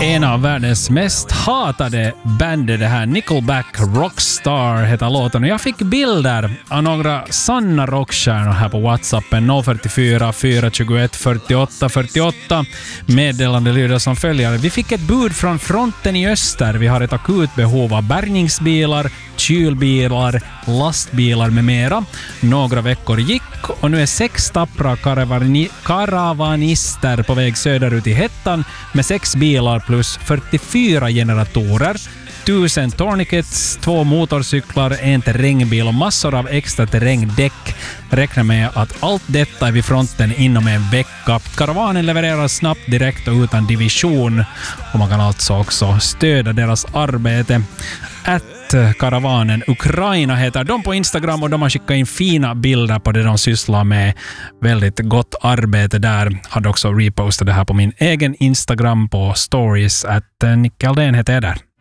En av världens mest hatade band, det här Nickelback, Rockstar heter låten. Och jag fick bilder av några sanna rockstjärnor här på WhatsAppen 044 421 48 48. Meddelande lyder som följer. Vi fick ett bud från fronten i öster. Vi har ett akut behov av bärgningsbilar, kylbilar, lastbilar med mera. Några veckor gick och nu är 6 tappra karavanister på väg söderut i hettan med 6 bilar plus 44 generatorer, 1000 tourniquets, 2 motorcyklar, en terrängbil och massor av extra terrängdäck. Räknar med att allt detta är vid fronten inom en vecka. Karavanen levereras snabbt, direkt och utan division. Och man kan alltså också stödja deras arbete. Karavanen Ukraina heter de på Instagram och de har skickat in fina bilder på det de sysslar med. Väldigt gott arbete där. Hade också repostat det här på min egen Instagram på stories. Nicke Aldén heter jag där.